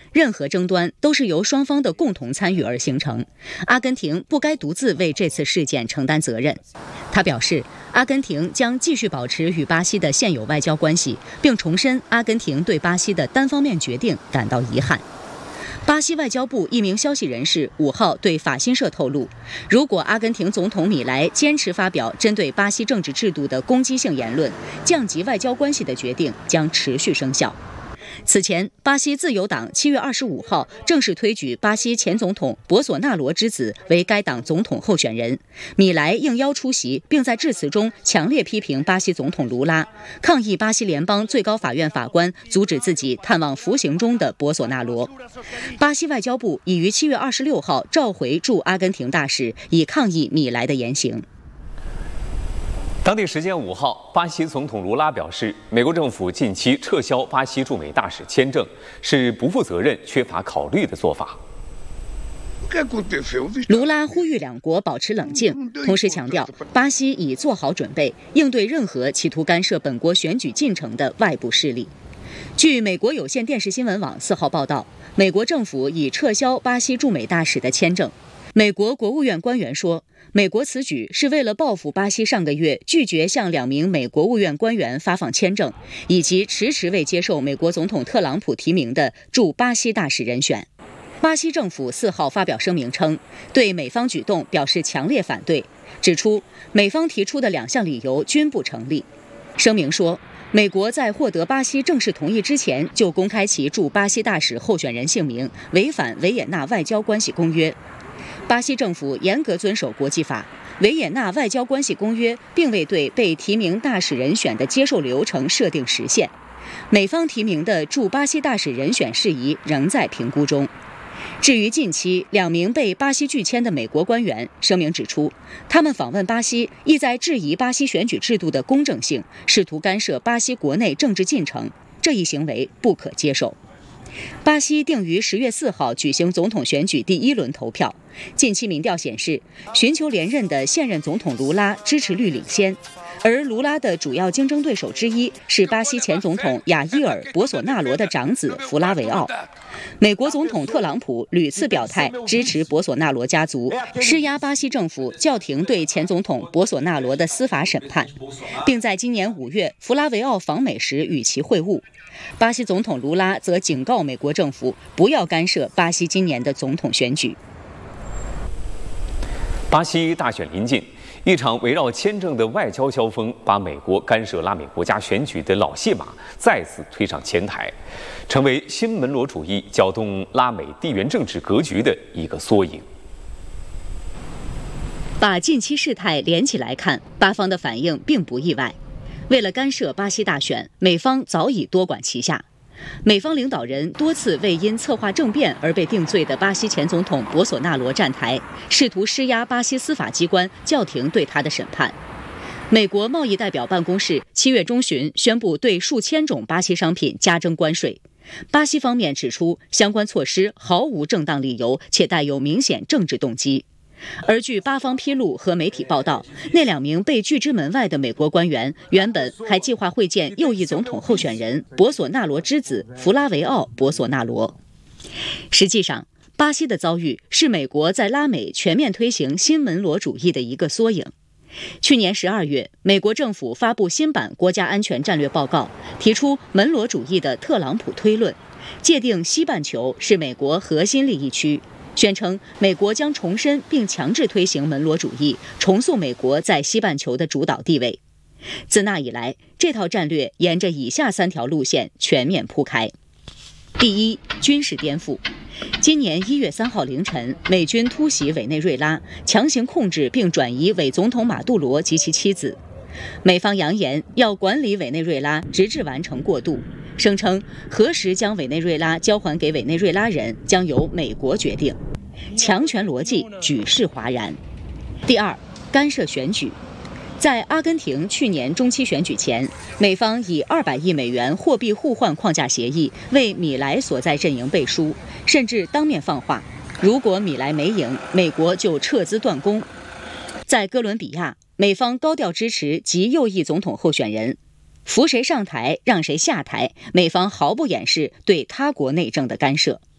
任何争端都是由双方的共同参与而形成，阿根廷不该独自为这次事件承担责任。他表示，阿根廷将继续保持与巴西的现有外交关系，并重申阿根廷对巴西的单方面决定感到遗憾。巴西外交部一名消息人士5号对法新社透露，如果阿根廷总统米莱坚持发表针对巴西政治制度的攻击性言论，降级外交关系的决定将持续生效。此前，巴西自由党7月25号正式推举巴西前总统博索纳罗之子为该党总统候选人。米莱应邀出席，并在致辞中强烈批评巴西总统卢拉，抗议巴西联邦最高法院法官阻止自己探望服刑中的博索纳罗。巴西外交部已于7月26号召回驻阿根廷大使，以抗议米莱的言行。 当地时间5号，巴西总统卢拉表示，美国政府近期撤销巴西驻美大使签证是不负责任、缺乏考虑的做法。 卢拉呼吁两国保持冷静，同时强调巴西已做好准备，应对任何企图干涉本国选举进程的外部势力。据美国有线电视新闻网4号报道，美国政府已撤销巴西驻美大使的签证。美国国务院官员说，美国此举是为了报复巴西上个月拒绝向2名美国务院官员发放签证，以及迟迟未接受美国总统特朗普提名的驻巴西大使人选。巴西政府4号发表声明称，对美方举动表示强烈反对，指出美方提出的2项理由均不成立。声明说，美国在获得巴西正式同意之前就公开其驻巴西大使候选人姓名，违反维也纳外交关系公约。巴西政府严格遵守国际法，维也纳外交关系公约并未对被提名大使人选的接受流程设定时限。美方提名的驻巴西大使人选事宜仍在评估中。至于近期2名被巴西拒签的美国官员，声明指出，他们访问巴西意在质疑巴西选举制度的公正性，试图干涉巴西国内政治进程，这一行为不可接受。巴西定于10月4号举行总统选举第1轮投票。近期民调显示，寻求连任的现任总统卢拉支持率领先，而卢拉的主要竞争对手之一是巴西前总统亚伊尔·博索纳罗的长子弗拉维奥。美国总统特朗普屡次表态支持博索纳罗家族，施压巴西政府叫停对前总统博索纳罗的司法审判，并在今年5月弗拉维奥访美时与其会晤。巴西总统卢拉则警告美国政府不要干涉巴西今年的总统选举。 巴西大选临近，一场围绕签证的外交交锋，把美国干涉拉美国家选举的老戏码再次推上前台，成为新门罗主义搅动拉美地缘政治格局的一个缩影。 把近期事态连起来看，巴方的反应并不意外。为了干涉巴西大选，美方早已多管齐下。美方领导人多次为因策划政变而被定罪的巴西前总统博索纳罗站台，试图施压巴西司法机关叫停对他的审判。美国贸易代表办公室7月中旬宣布对数千种巴西商品加征关税。巴西方面指出，相关措施毫无正当理由，且带有明显政治动机。而据巴方披露和媒体报道，那2名被拒之门外的美国官员原本还计划会见右翼总统候选人博索纳罗之子弗拉维奥·博索纳罗。实际上，巴西的遭遇是美国在拉美全面推行新门罗主义的一个缩影。去年12月，美国政府发布新版国家安全战略报告，提出门罗主义的特朗普推论，界定西半球是美国核心利益区，宣称美国将重申并强制推行门罗主义，重塑美国在西半球的主导地位。自那以来，这套战略沿着以下3条路线全面铺开。第一，军事颠覆。今年1月3号凌晨，美军突袭委内瑞拉，强行控制并转移伪总统马杜罗及其妻子。美方扬言要管理委内瑞拉，直至完成过渡，声称何时将委内瑞拉交还给委内瑞拉人将由美国决定。强权逻辑举世哗然。第二，干涉选举。在阿根廷去年中期选举前，美方以200亿美元货币互换框架协议为米莱所在阵营背书，甚至当面放话，如果米莱没赢，美国就撤资断供。在哥伦比亚，美方高调支持极右翼总统候选人，扶谁上台让谁下台，美方毫不掩饰对他国内政的干涉。